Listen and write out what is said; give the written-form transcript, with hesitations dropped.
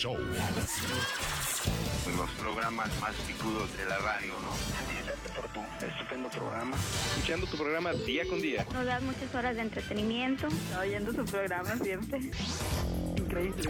Show. Los programas más picudos de la radio, ¿no? Por tu estupendo programa. Escuchando tu programa día con día. Nos das muchas horas de entretenimiento. Oyendo tu programa siempre. Increíble.